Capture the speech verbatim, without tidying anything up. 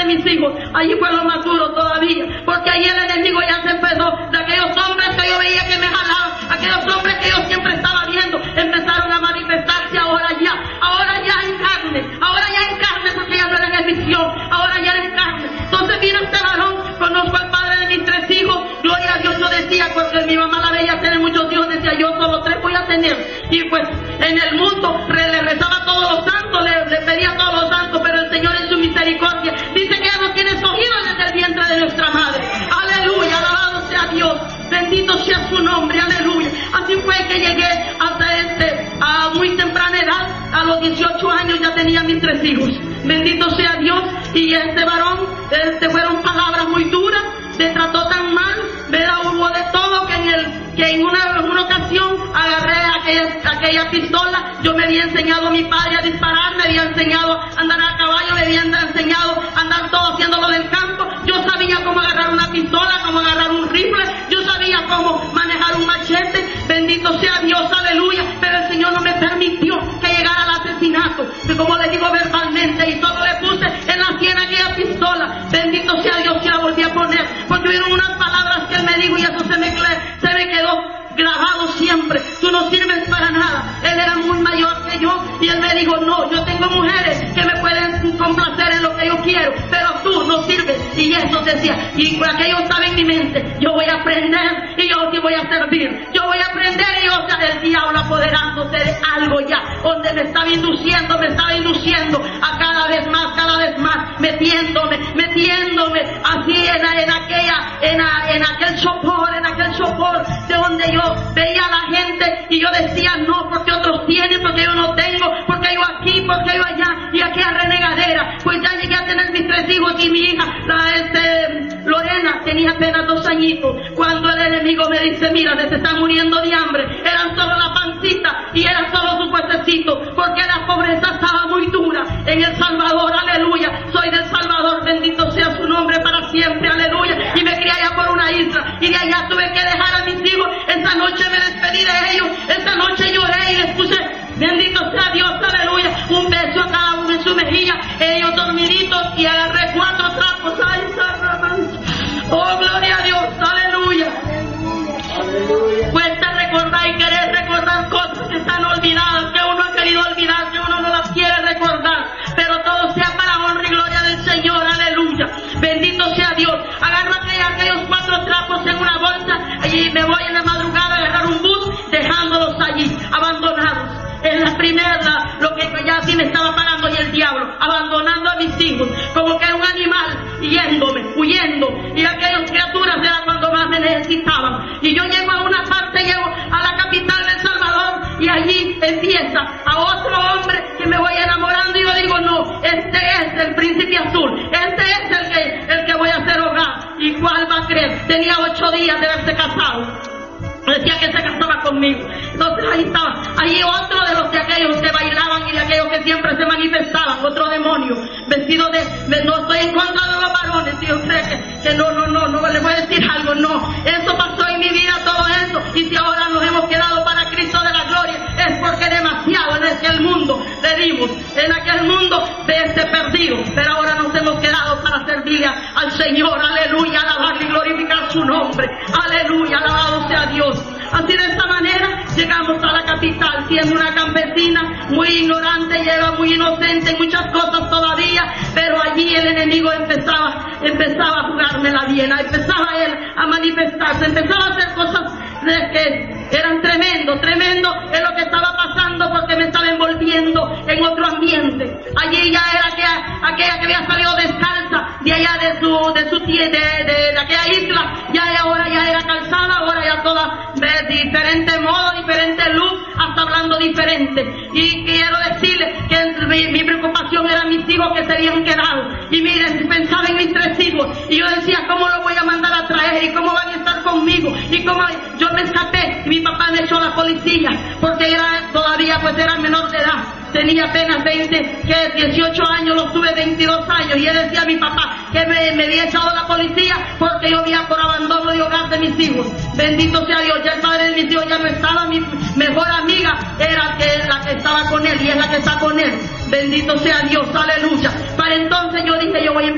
mis hijos, allí fue lo más duro todavía, porque ahí el enemigo ya se empezó, de aquellos hombres que yo veía que me jalaban, aquellos hombres que yo siempre estaba viendo, empezaron a manifestarse ahora ya, ahora ya en carne, ahora ya en carne, porque ya no eran en visión, ahora ya en carne. Entonces vino este varón, conozco al padre de mis tres hijos, gloria a Dios, yo decía, porque mi mamá la veía tener muchos hijos, decía yo solo tres voy a tener, y pues en el mundo le rezaba a todos los santos, le, le pedía a todos los santos, pero el Señor en su misericordia dice que ya nos tiene escogidos desde el vientre de nuestra madre. Aleluya, alabado sea Dios, bendito sea su nombre, aleluya. Así fue que llegué hasta este, a muy temprana edad, a los dieciocho años ya tenía mis tres hijos, bendito sea Dios. Y este varón, este, fueron palabras muy duras, me trató tan mal, ¿verdad? Hubo de todo, que en, el, que en, una, en una ocasión agarré aquella, aquella pistola. Yo me había enseñado a mi padre a disparar, me había enseñado a andar a caballo, me había enseñado a andar todo haciéndolo del campo. Yo sabía cómo agarrar una pistola, cómo agarrar un rifle, yo sabía cómo manejar un machete, bendito sea Dios, aleluya. Pero el Señor no me permitió que llegara al asesinato, que como le digo verbalmente, y solo le puse en la sien aquella pistola, bendito sea Dios, que la volví a poner, porque hubieron unas palabras que él me dijo y eso se me, se me quedó grabado siempre. Tú no sirves para nada. Él era muy mayor que yo y él me dijo, no, yo tengo mujeres que me pueden complacer en lo que yo quiero, pero tú no sirves. Y eso decía, y por aquello estaba en mi mente, yo voy a aprender y yo sí voy a servir, yo voy a aprender. Y yo, o sea, el diablo apoderándose de algo ya, donde me estaba induciendo, me estaba induciendo a cada vez más, cada vez más, metiéndome, metiéndome así en, en aquella, en, a, en aquel sopor, en aquel sopor de donde yo veía a la gente y yo decía, no, porque otros tienen, porque yo no tengo, porque yo aquí, porque yo allá, y aquella renegadera. Pues ya llegué a tener mis tres hijos y mi hija, la este, Lorena, tenía apenas dos añitos, cuando el enemigo me dice, mira, se está muriendo de hambre, eran solo la pancita y era solo su cuerpecito, porque la pobreza estaba muy dura en El Salvador, aleluya. Soy del Salvador, bendito sea su nombre para siempre, aleluya. Y me crié allá por una isla y de allá tuve que dejar a mis hijos. Esa noche me despedí de ellos, esa noche lloré y les puse, bendito sea Dios, aleluya, un beso a cada uno en su mejilla, ellos dormiditos, y agarré cuatro trapos. Ay, oh, gloria a Dios, aleluya. Cuesta recordar y querer recordar cosas que están olvidadas, que uno ha querido olvidar, que uno no las quiere recordar, pero todo sea para honra y gloria del Señor, aleluya, bendito sea Dios. Agárrate aquellos cuatro trapos en una bolsa y me voy en la madrugada a agarrar un bus, dejándolos allí, abandonados. En la primera, lo que ya sí me estaba pagando y el diablo, abandonando a mis hijos, como que era un animal, yéndome, huyendo, y aquellas criaturas eran cuando más me necesitaban. Y yo llego a una parte, llego a la capital de El Salvador, y allí empieza a otro hombre que me voy enamorando, y yo digo, no, este es el príncipe azul, este es el que, el que voy a hacer hogar. ¿Y cuál va a creer? Tenía ocho días de haberse casado. Decía que se casaba conmigo. Entonces ahí estaba, ahí otro de los de aquellos que bailaban y de aquellos que siempre se manifestaban, otro demonio, vestido de, de no estoy en contra de los varones, si yo creo que, que no, no, no, no, les voy a decir algo, no, eso pasó en mi vida, todo eso, y si ahora nos hemos quedado para Cristo de la gloria, es porque demasiado en aquel mundo le dimos, en aquel mundo de este perdido, pero ahora nos hemos quedado para servirle al Señor, aleluya, alabarle y glorificar su nombre, aleluya, alabado sea Dios. Así de esta manera llegamos a la capital, siendo una campesina muy ignorante, y era muy inocente en muchas cosas todavía, pero allí el enemigo empezaba, empezaba a jugarme la bien, empezaba él a manifestarse, empezaba a hacer cosas de que eran tremendo, tremendo en lo que estaba pasando, porque me estaba envolviendo en otro ambiente. Allí ya era aquella, aquella que había salido descalza de allá de su, de su de, de, de aquella isla, ya ahora ya era calzada, ahora ya toda de diferente modo, diferente luz, hasta hablando diferente. Y quiero decirle que mi, mi preocupación era mis hijos que se habían quedado. Y miren, pensaba en mis tres hijos, y yo decía, ¿cómo los voy a mandar a traer? ¿Y cómo van a estar conmigo? Y cómo yo me escapé, y mi papá me echó a la policía, porque era todavía, pues era menor de edad. Tenía apenas veinte, que dieciocho años, los tuve veintidós años, y él decía a mi papá que me, me había echado a la policía porque yo había por abandono de hogar de mis hijos. Bendito sea Dios, ya el padre de mis hijos ya no estaba, mi mejor amiga era que, la que estaba con él, y es la que está con él. Bendito sea Dios, aleluya. Para entonces yo dije, yo voy a